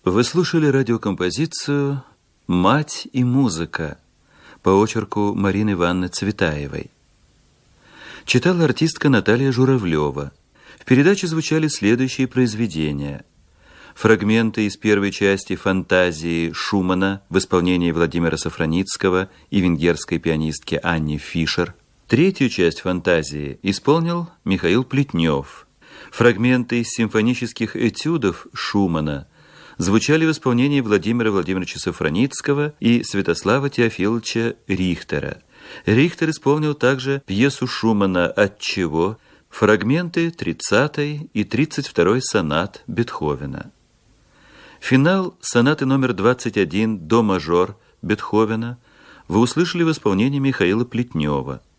Вы слушали радиокомпозицию «Мать и музыка» по очерку Марины Ивановны Цветаевой. Читала артистка Наталья Журавлева. В передаче звучали следующие произведения. Фрагменты из первой части «Фантазии» Шумана в исполнении Владимира Сафраницкого и венгерской пианистки Анни Фишер. Третью часть «Фантазии» исполнил Михаил Плетнев. Фрагменты из симфонических этюдов Шумана звучали в исполнении Владимира Владимировича Сафраницкого и Святослава Теофиловича Рихтера. Рихтер исполнил также пьесу Шумана «Отчего», фрагменты 30-й и 32-й сонат Бетховена. Финал сонаты номер 21 «До мажор» Бетховена вы услышали в исполнении Михаила Плетнева.